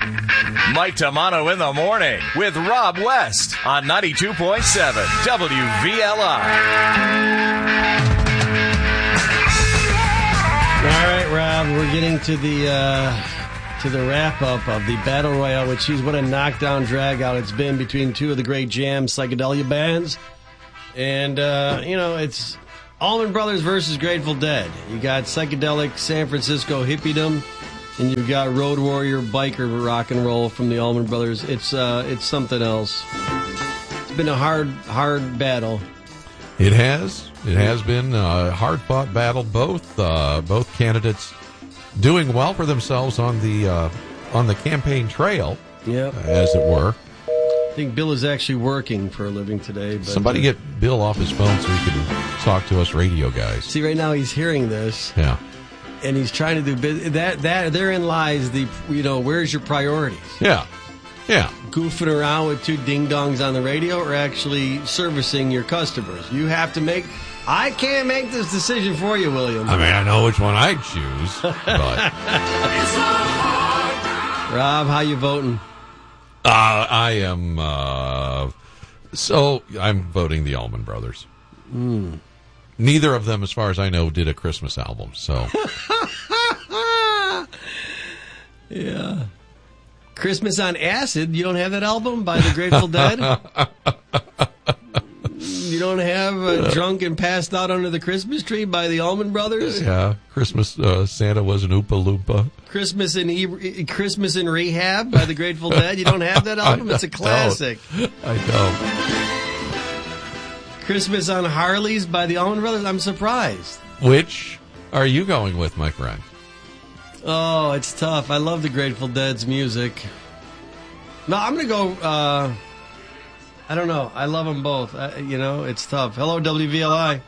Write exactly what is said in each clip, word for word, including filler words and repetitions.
Mike Tamano in the morning with Rob West on ninety-two point seven W V L I. All right, Rob, we're getting to the uh, to the wrap-up of the Battle Royale with Cheese. What a knockdown drag-out it's been between two of the great jam psychedelia bands. And, uh, you know, it's Allman Brothers versus Grateful Dead. You got psychedelic San Francisco hippiedom, and you've got Road Warrior biker rock and roll from the Allman Brothers. It's uh, it's something else. It's been a hard, hard battle. It has. It has been a hard-fought battle. Both uh, both candidates doing well for themselves on the uh, on the campaign trail, yep. as it were. I think Bill is actually working for a living today. But, Somebody uh, get Bill off his phone so he can talk to us radio guys. See, right now he's hearing this. Yeah. And he's trying to do business. That, that, therein lies the, you know, where's your priorities? Yeah. Yeah. Goofing around with two ding-dongs on the radio or actually servicing your customers? You have to make... I can't make this decision for you, William. I mean, I know which one I'd choose, but... Rob, how you voting? Uh, I am... Uh, so, I'm voting the Allman Brothers. Mm. Neither of them, as far as I know, did a Christmas album, so... Yeah. Christmas on Acid, you don't have that album by the Grateful Dead? You don't have uh, Drunk and Passed Out Under the Christmas Tree by the Allman Brothers? Yeah, Christmas, uh, Santa was an Oompa Loompa. Christmas in e- Christmas in Rehab by the Grateful Dead? You don't have that album? It's a classic. Don't. I don't. Christmas on Harleys by the Allman Brothers? I'm surprised. Which are you going with, my friend? Oh, it's tough. I love the Grateful Dead's music. No, I'm going to go... Uh, I don't know. I love them both. I, you know, it's tough. Hello, W V L I.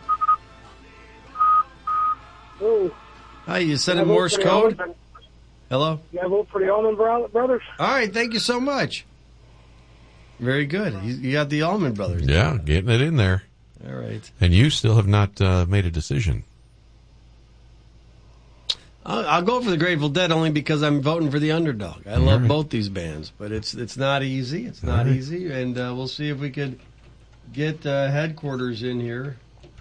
Oh. Hi, you sending Morse code? Allman. Hello? Yeah, vote for the Allman Brothers. All right, thank you so much. Very good. You, you got the Allman Brothers. Yeah, getting it in there. All right. And you still have not uh, made a decision. I'll, I'll go for the Grateful Dead only because I'm voting for the underdog. I All love right. both these bands, but it's it's not easy. It's not All right. easy, and uh, we'll see if we could get uh, headquarters in here.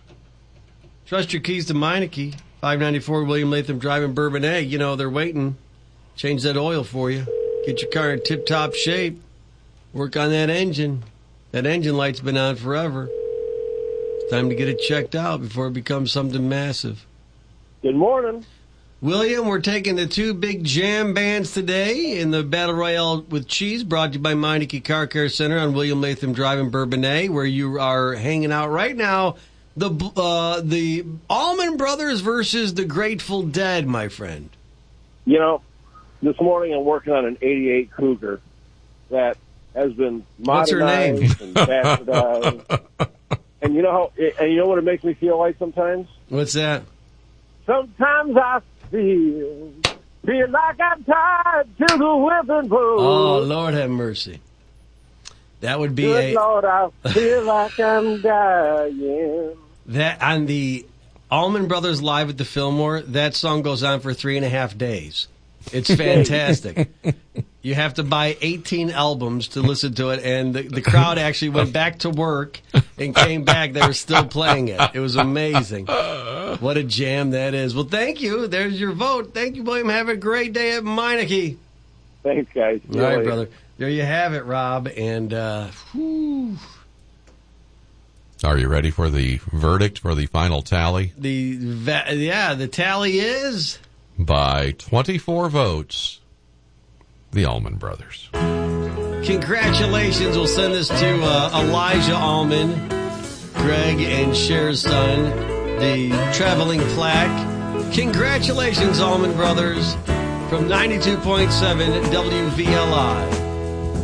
Trust your keys to Meineke, five ninety-four William Latham Drive in Bourbonnais. You know, they're waiting. Change that oil for you. Get your car in tip-top shape. Work on that engine. That engine light's been on forever. It's time to get it checked out before it becomes something massive. Good morning. William, we're taking the two big jam bands today in the Battle Royale with Cheese, brought to you by Meineke Car Care Center on William Latham Drive in Bourbonnais, where you are hanging out right now. The uh, the Allman Brothers versus the Grateful Dead, my friend. You know, this morning I'm working on an eighty-eight Cougar that has been What's her name? modernized and bastardized. And you know how, and you know what it makes me feel like sometimes? What's that? Sometimes I feel, feel like I'm tied to the whipping post. Oh, Lord have mercy. That would be Good a... Lord, I feel like I'm dying. That, on the Allman Brothers Live at the Fillmore, that song goes on for three and a half days. It's fantastic. You have to buy eighteen albums to listen to it, and the, the crowd actually went back to work and came back. They were still playing it. It was amazing. What a jam that is. Well, thank you. There's your vote. Thank you, William. Have a great day at Meineke. Thanks, guys. All right, brother. There you have it, Rob. And, uh, whew. Are you ready for the verdict, for the final tally? The, va- yeah, the tally is... By twenty-four votes, the Allman Brothers. Congratulations. We'll send this to uh, Elijah Allman, Greg and Cher's son, the traveling plaque. Congratulations, Allman Brothers, from ninety-two point seven W V L I.